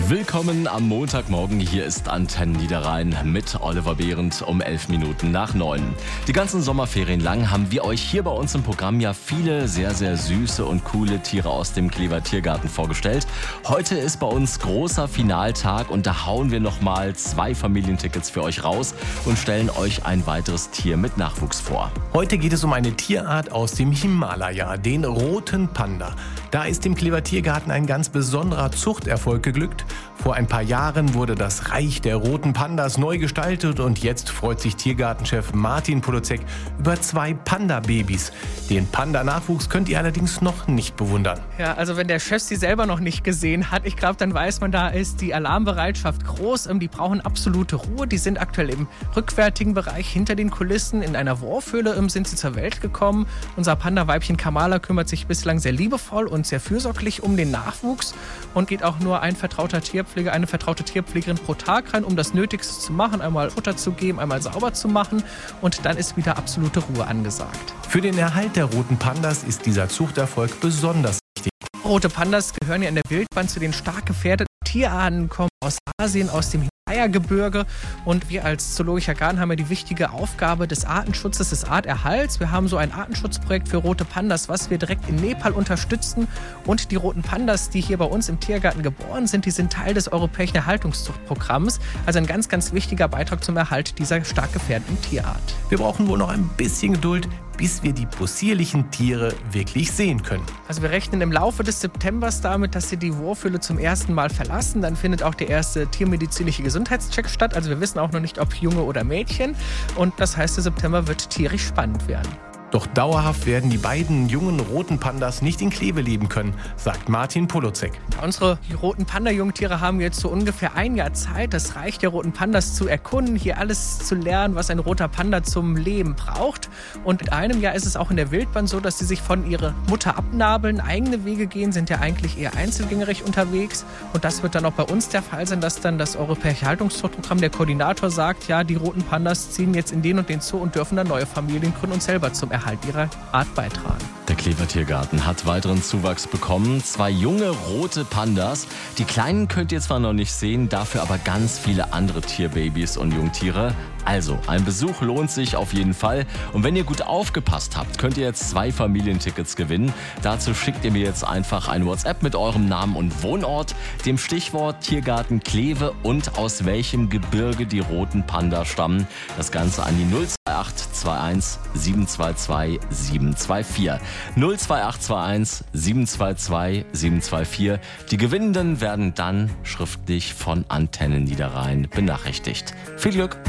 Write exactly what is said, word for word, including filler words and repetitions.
Willkommen am Montagmorgen. Hier ist Antenne Niederrhein mit Oliver Behrendt um elf Minuten nach neun. Die ganzen Sommerferien lang haben wir euch hier bei uns im Programm ja viele sehr, sehr süße und coole Tiere aus dem Klever Tiergarten vorgestellt. Heute ist bei uns großer Finaltag und da hauen wir nochmal zwei Familientickets für euch raus und stellen euch ein weiteres Tier mit Nachwuchs vor. Heute geht es um eine Tierart aus dem Himalaya, den roten Panda. Da ist im Klever Tiergarten ein ganz besonderer Zuchterfolg geglückt. Vor ein paar Jahren wurde das Reich der roten Pandas neu gestaltet und jetzt freut sich Tiergartenchef Martin Polozek über zwei Panda-Babys. Den Panda-Nachwuchs könnt ihr allerdings noch nicht bewundern. Ja, also wenn der Chef sie selber noch nicht gesehen hat, ich glaube, dann weiß man, da ist die Alarmbereitschaft groß. Die brauchen absolute Ruhe. Die sind aktuell im rückwärtigen Bereich hinter den Kulissen. In einer Wurfhöhle sind sie zur Welt gekommen. Unser Panda-Weibchen Kamala kümmert sich bislang sehr liebevoll und sehr fürsorglich um den Nachwuchs und geht auch nur ein vertrauter Tierpfleger, eine vertraute Tierpflegerin pro Tag rein, um das Nötigste zu machen, einmal Futter zu geben, einmal sauber zu machen und dann ist wieder absolute Ruhe angesagt. Für den Erhalt der roten Pandas ist dieser Zuchterfolg besonders wichtig. Rote Pandas gehören ja in der Wildbahn zu den stark gefährdeten Tierarten, kommen aus Asien, aus dem Himalaya-Gebirge und wir als Zoologischer Garten haben ja die wichtige Aufgabe des Artenschutzes, des Arterhalts. Wir haben so ein Artenschutzprojekt für rote Pandas, was wir direkt in Nepal unterstützen und die roten Pandas, die hier bei uns im Tiergarten geboren sind, die sind Teil des europäischen Erhaltungszuchtprogramms, also ein ganz, ganz wichtiger Beitrag zum Erhalt dieser stark gefährdeten Tierart. Wir brauchen wohl noch ein bisschen Geduld, bis wir die possierlichen Tiere wirklich sehen können. Also wir rechnen im Laufe des Septembers damit, dass sie die Wurfhöhle zum ersten Mal verlassen. Dann findet auch der erste tiermedizinische Gesundheitscheck statt. Also wir wissen auch noch nicht, ob Junge oder Mädchen. Und das heißt, der September wird tierisch spannend werden. Doch dauerhaft werden die beiden jungen roten Pandas nicht in Kleve leben können, sagt Martin Polozek. Unsere roten Panda-Jungtiere haben jetzt so ungefähr ein Jahr Zeit, das Reich der roten Pandas zu erkunden, hier alles zu lernen, was ein roter Panda zum Leben braucht. Und in einem Jahr ist es auch in der Wildbahn so, dass sie sich von ihrer Mutter abnabeln, eigene Wege gehen, sind ja eigentlich eher einzelgängerig unterwegs. Und das wird dann auch bei uns der Fall sein, dass dann das Europäische Haltungszuchtprogramm, der Koordinator sagt, ja, die roten Pandas ziehen jetzt in den und den Zoo und dürfen dann neue Familien gründen und selber zum Erhalt ihrer Art beitragen. Der Klever Tiergarten hat weiteren Zuwachs bekommen. Zwei junge rote Pandas. Die kleinen könnt ihr zwar noch nicht sehen, dafür aber ganz viele andere Tierbabys und Jungtiere. Also, ein Besuch lohnt sich auf jeden Fall. Und wenn ihr gut aufgepasst habt, könnt ihr jetzt zwei Familientickets gewinnen. Dazu schickt ihr mir jetzt einfach ein WhatsApp mit eurem Namen und Wohnort, dem Stichwort Tiergarten Kleve und aus welchem Gebirge die roten Pandas stammen. Das Ganze an die null zwei acht zwei eins sieben zwei zwei sieben zwei vier. null zwei acht zwei eins sieben zwei zwei sieben zwei vier. Die Gewinnenden werden dann schriftlich von Antenne Niederrhein benachrichtigt. Viel Glück!